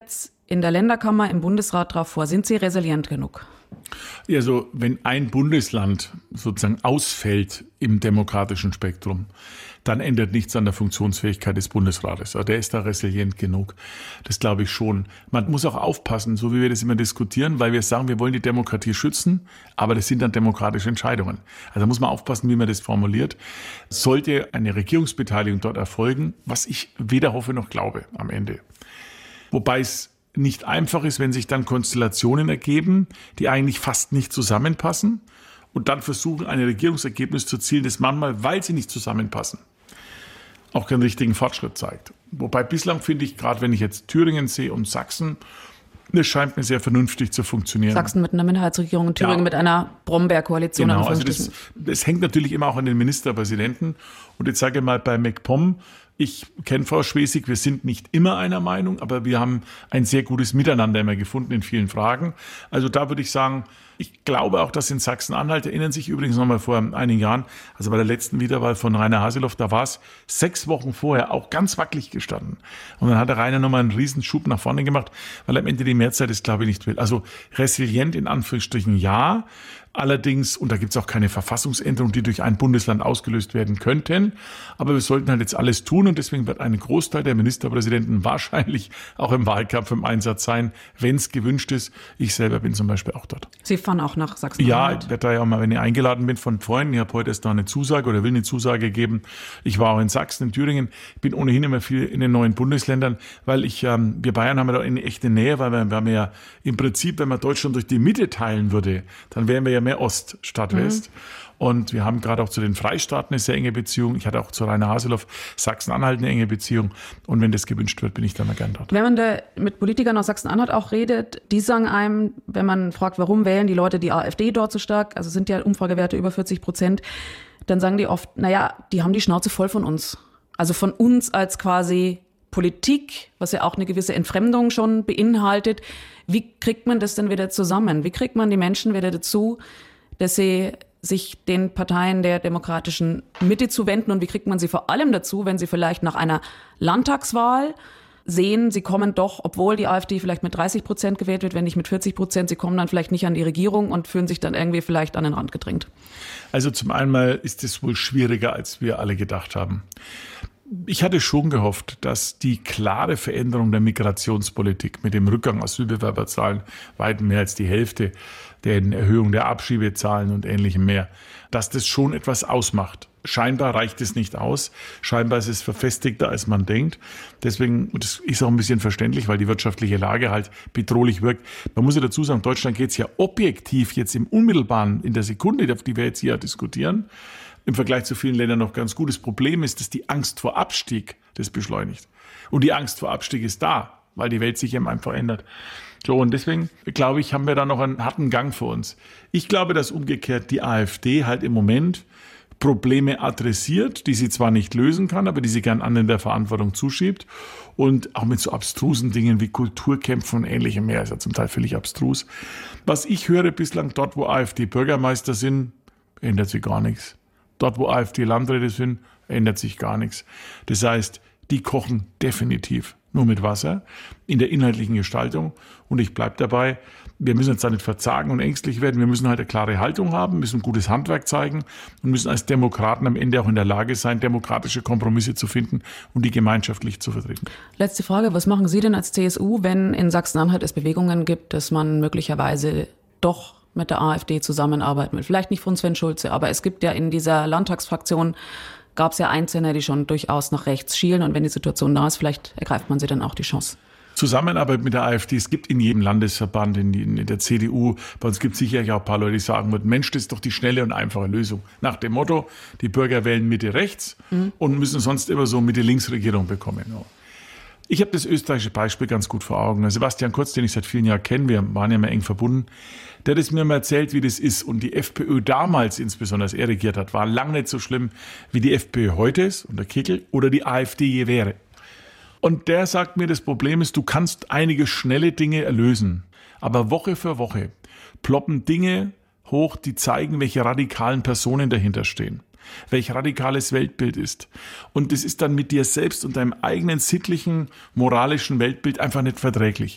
jetzt in der Länderkammer, im Bundesrat drauf vor? Sind Sie resilient genug? Also wenn ein Bundesland sozusagen ausfällt im demokratischen Spektrum, dann ändert nichts an der Funktionsfähigkeit des Bundesrates. Der ist da resilient genug. Das glaube ich schon. Man muss auch aufpassen, so wie wir das immer diskutieren, weil wir sagen, wir wollen die Demokratie schützen, aber das sind dann demokratische Entscheidungen. Also da muss man aufpassen, wie man das formuliert. Sollte eine Regierungsbeteiligung dort erfolgen, was ich weder hoffe noch glaube am Ende. Wobei es nicht einfach ist, wenn sich dann Konstellationen ergeben, die eigentlich fast nicht zusammenpassen und dann versuchen, ein Regierungsergebnis zu erzielen, das manchmal, weil sie nicht zusammenpassen, auch keinen richtigen Fortschritt zeigt. Wobei bislang finde ich, gerade wenn ich jetzt Thüringen sehe und Sachsen, das scheint mir sehr vernünftig zu funktionieren. Sachsen mit einer Minderheitsregierung und Thüringen mit einer Brombeer-Koalition. Genau, also das hängt natürlich immer auch an den Ministerpräsidenten. Und jetzt sage ich mal bei MacPom, ich kenne Frau Schwesig, wir sind nicht immer einer Meinung, aber wir haben ein sehr gutes Miteinander immer gefunden in vielen Fragen. Also da würde ich sagen, ich glaube auch, dass in Sachsen-Anhalt, erinnern sich übrigens noch mal vor einigen Jahren, also bei der letzten Wiederwahl von Rainer Haseloff, da war es 6 Wochen vorher auch ganz wackelig gestanden. Und dann hat der Rainer noch mal einen Riesenschub nach vorne gemacht, weil am Ende die Mehrheit das, glaube ich, nicht will. Also resilient in Anführungsstrichen ja. Allerdings, und da gibt es auch keine Verfassungsänderung, die durch ein Bundesland ausgelöst werden könnten, aber wir sollten halt jetzt alles tun und deswegen wird ein Großteil der Ministerpräsidenten wahrscheinlich auch im Wahlkampf im Einsatz sein, wenn es gewünscht ist. Ich selber bin zum Beispiel auch dort. Sie fahren auch nach Sachsen-Anhalt? Ja, ich werde da ja auch mal, wenn ich eingeladen bin von Freunden, ich habe heute erst noch eine Zusage oder will eine Zusage geben. Ich war auch in Sachsen, in Thüringen, ich bin ohnehin immer viel in den neuen Bundesländern, weil wir Bayern haben ja da eine echte Nähe, weil wir haben ja im Prinzip, wenn man Deutschland durch die Mitte teilen würde, dann wären wir ja mehr Ost statt West. Und wir haben gerade auch zu den Freistaaten eine sehr enge Beziehung. Ich hatte auch zu Rainer Haseloff, Sachsen-Anhalt eine enge Beziehung. Und wenn das gewünscht wird, bin ich da mal gern dort. Wenn man da mit Politikern aus Sachsen-Anhalt auch redet, die sagen einem, wenn man fragt, warum wählen die Leute die AfD dort so stark, also sind ja Umfragewerte über 40%, dann sagen die oft, naja, die haben die Schnauze voll von uns. Also von uns als quasi Politik, was ja auch eine gewisse Entfremdung schon beinhaltet. Wie kriegt man das denn wieder zusammen? Wie kriegt man die Menschen wieder dazu, dass sie sich den Parteien der demokratischen Mitte zuwenden? Und wie kriegt man sie vor allem dazu, wenn sie vielleicht nach einer Landtagswahl sehen, sie kommen doch, obwohl die AfD vielleicht mit 30% gewählt wird, wenn nicht mit 40%, sie kommen dann vielleicht nicht an die Regierung und fühlen sich dann irgendwie vielleicht an den Rand gedrängt? Also zum einen mal ist es wohl schwieriger, als wir alle gedacht haben. Ich hatte schon gehofft, dass die klare Veränderung der Migrationspolitik mit dem Rückgang Asylbewerberzahlen, weit mehr als die Hälfte, der Erhöhung der Abschiebezahlen und Ähnlichem mehr, dass das schon etwas ausmacht. Scheinbar reicht es nicht aus. Scheinbar ist es verfestigter, als man denkt. Deswegen, das ist auch ein bisschen verständlich, weil die wirtschaftliche Lage halt bedrohlich wirkt. Man muss ja dazu sagen, Deutschland geht es ja objektiv jetzt im Unmittelbaren, in der Sekunde, auf die wir jetzt hier diskutieren, im Vergleich zu vielen Ländern noch ganz gut. Das Problem ist, dass die Angst vor Abstieg das beschleunigt. Und die Angst vor Abstieg ist da, weil die Welt sich eben einfach ändert. So, und deswegen, glaube ich, haben wir da noch einen harten Gang vor uns. Ich glaube, dass umgekehrt die AfD halt im Moment Probleme adressiert, die sie zwar nicht lösen kann, aber die sie gern anderen der Verantwortung zuschiebt. Und auch mit so abstrusen Dingen wie Kulturkämpfen und Ähnlichem mehr, ist ja zum Teil völlig abstrus. Was ich höre bislang, dort wo AfD-Bürgermeister sind, ändert sich gar nichts. Dort, wo AfD-Landräte sind, ändert sich gar nichts. Das heißt, die kochen definitiv nur mit Wasser in der inhaltlichen Gestaltung. Und ich bleibe dabei, wir müssen jetzt da nicht verzagen und ängstlich werden. Wir müssen halt eine klare Haltung haben, müssen gutes Handwerk zeigen und müssen als Demokraten am Ende auch in der Lage sein, demokratische Kompromisse zu finden und die gemeinschaftlich zu vertreten. Letzte Frage, was machen Sie denn als CSU, wenn in Sachsen-Anhalt es Bewegungen gibt, dass man möglicherweise doch mit der AfD zusammenarbeiten will? Vielleicht nicht von Sven Schulze, aber es gibt ja in dieser Landtagsfraktion, gab es ja Einzelne, die schon durchaus nach rechts schielen. Und wenn die Situation da ist, vielleicht ergreift man sie dann auch die Chance. Zusammenarbeit mit der AfD, es gibt in jedem Landesverband, in der CDU, bei uns gibt es sicherlich auch ein paar Leute, die sagen würden, Mensch, das ist doch die schnelle und einfache Lösung. Nach dem Motto, die Bürger wählen Mitte rechts und müssen sonst immer so Mitte links Regierung bekommen. Ich habe das österreichische Beispiel ganz gut vor Augen. Sebastian Kurz, den ich seit vielen Jahren kenne, wir waren ja mal eng verbunden, der hat es mir mal erzählt, wie das ist. Und die FPÖ damals, insbesondere als er regiert hat, war lange nicht so schlimm, wie die FPÖ heute ist, unter Kickl, oder die AfD je wäre. Und der sagt mir, das Problem ist, du kannst einige schnelle Dinge erlösen. Aber Woche für Woche ploppen Dinge hoch, die zeigen, welche radikalen Personen dahinter stehen. Welch radikales Weltbild ist. Und das ist dann mit dir selbst und deinem eigenen sittlichen, moralischen Weltbild einfach nicht verträglich.